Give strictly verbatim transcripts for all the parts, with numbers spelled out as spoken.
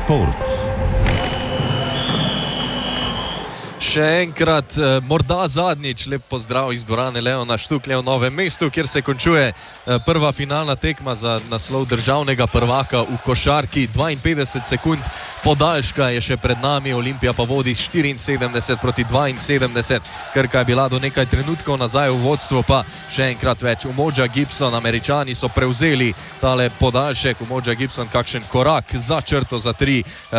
Šport. Še enkrat, morda zadnjič, lep pozdrav iz dvorane Leona Štuklja v Novem mestu, kjer se končuje prva finalna tekma za naslov državnega prvaka v košarki. dvainpetdeset sekund podaljška je še pred nami, Olimpija pa vodi štiriinsedemdeset proti dvainsedemdeset. Krka je bila do nekaj trenutkov nazaj v vodstvu, pa še enkrat več. Umoja Gibson, Američani so prevzeli tale podaljšek. Umoja Gibson, kakšen korak za črto za tri,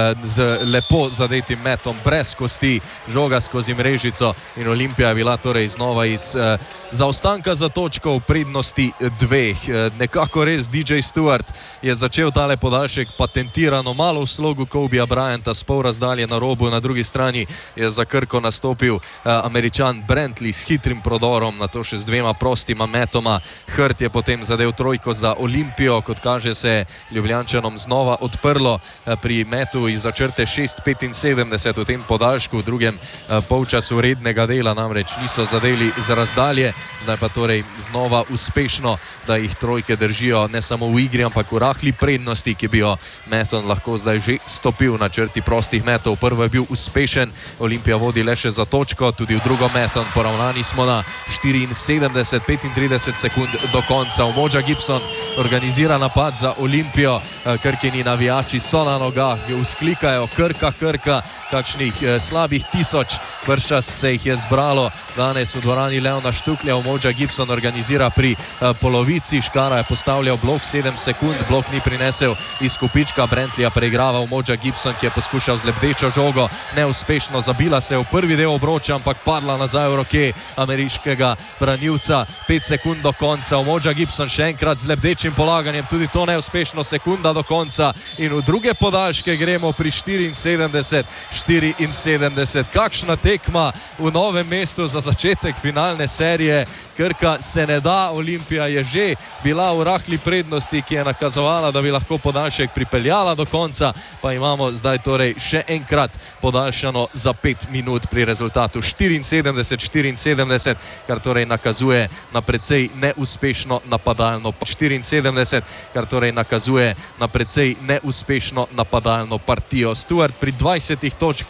z lepo zadetim metom, brez kosti, žoga skozi mrežico in Olimpija je bila torej znova iz eh, zaostanka za točko v prednosti dveh. Eh, nekako res D J Stewart je začel tale podaljšek patentirano, malo v slogu Kobija Bryanta, s pol razdalje na robu, na drugi strani je za Krko nastopil eh, Američan Brantley s hitrim prodorom, na to še z dvema prostima metoma. Hrt je potem zadev trojko za Olimpijo, kot kaže se Ljubljančanom znova odprlo eh, pri metu iz začrte šest petinsedemdeset v tem podaljšku, v drugem polčasu rednega dela namreč niso zadeli z razdalje, zdaj pa torej znova uspešno, da jih trojke držijo ne samo v igri, ampak v rahli prednosti, ki bi jo Meton lahko zdaj že stopil na črti prostih metov. Prvo je bil uspešen, Olimpija vodi le še za točko, tudi v drugo Meton, poravnani smo na štiriinsedemdeset, petintrideset sekund do konca. Umoja Gibson organizira napad za Olimpijo, Krkini navijači so na nogah, vzklikajo Krka, Krka, kakšnih slabih tisoč vrščas se jih je zbralo danes v dvorani Leona Štuklja. Umoja Gibson organizira pri uh, polovici, Škara je postavljal blok sedem sekund, blok ni prinesel iz kupička, Brantleya preigrava Umoja Gibson, ki je poskušal z lebdečo žogo, neuspešno, zabila se v prvi del obroča, ampak padla nazaj v roke ameriškega branilca. pet sekund do konca, Umoja Gibson še enkrat z lebdečim polaganjem, tudi to neuspešno, sekunda do konca in v druge podaljške gremo pri štiriinsedemdeset štiriinsedemdeset. Kakšna tekma v Novem mestu za začetek finalne serije. Krka se ne da, Olimpija je že bila v rahli prednosti, ki je nakazovala, da bi lahko podaljšek pripeljala do konca, pa imamo zdaj torej še enkrat podaljšano za pet minut pri rezultatu štiriinsedemdeset štiriinsedemdeset, kar torej nakazuje na precej neuspešno napadalno štiriinsedemdeset, kar torej nakazuje na precej neuspešno napadalno partijo. Stewart pri dvajsetih točkah